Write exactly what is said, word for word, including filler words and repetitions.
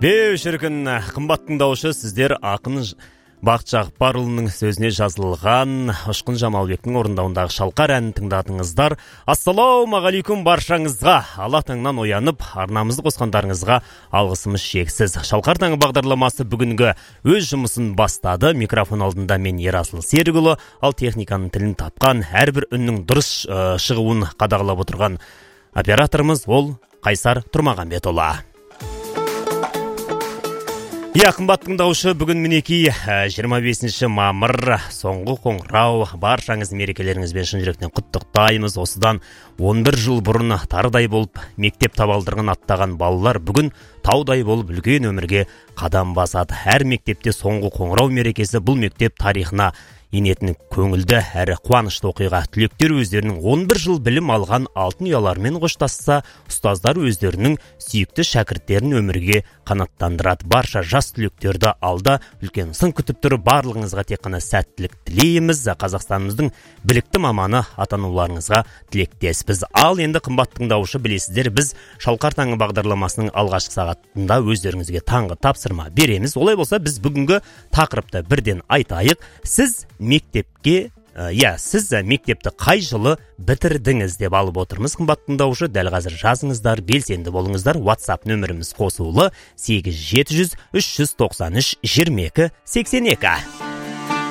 Беу шіркін, қымбат тыңдаушы, сіздер ақын Бақыт Жақпарұлының сөзіне жазылған Ұшқын Жамалбектің орындауындағы шалқар әнін тыңдадыңыздар. Ассалаумағалейкум баршаңызға. Алла таңнан оянып, арнамызды қосқандарыңызға алғысымыз шексіз. Шалқар таңы бағдарламасы бүгінгі өз жұмысын бастады. Микрофон алдында мен Ерасыл Серікұлы, ал техниканың тілін тапқан, әрбір үннің дұрыс ә, шығуын қадағалап отырған операторымыз ол Қайсар Тұрмағанбетұлы. Я, қымбат тыңдаушы, бүгін мінекей жиырма бесінші мамыр, соңғы қоңырау, баршаңыз мерекелеріңізбен шын жүректен құттықтаймыз. Осыдан он бір жыл бұрын тарыдай болып мектеп табалдырығын аттаған балалар бүгін таудай болып үлкен өмірге қадам басады. Әр мектепте соңғы қоңырау мерекесі бұл мектеп тарихына енетін көңілді әрі қуанышты оқиға. Түлектер өздерінің он бір жыл білім алған алтын ұяларымен қоштасса, ұстаздар өздерінің сүйікті шәкірттерін өмірге қанаттандырады. Барша жас түлектерді алда үлкен сын күтіп тұр. Барлығыңызға тек қана сәттілік тілейміз. Қазақстанымыздың білікті маманы атануларыңызға тілектеспіз. Ал енді қымбат тыңдаушы, білесіздер, біз Шалқар таңы бағдарламасының алғашқы сағатында өздеріңізге таңғы тапсырма береміз. Олай болса, біз бүгінгі тақырыпты бірден айтайық. Сіз мектепке, я, сіз мектепті қай жылы бітірдіңіз деп алып отырмыз. Қымбат тыңдаушы, дәл қазір жазыңыздар, белсенді болыңыздар. WhatsApp нөміріміз қосулы сегіз жеті жүз үш жүз тоқсан үш жиырма екі сексен екі.